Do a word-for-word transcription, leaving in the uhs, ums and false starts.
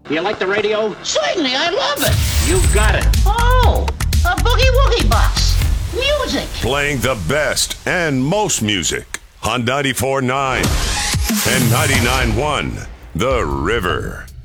Do you like the radio? Certainly, I love it. You got it. Oh, a boogie woogie box. Music. Playing the best and most music on ninety-four point nine and ninety-nine point one The River.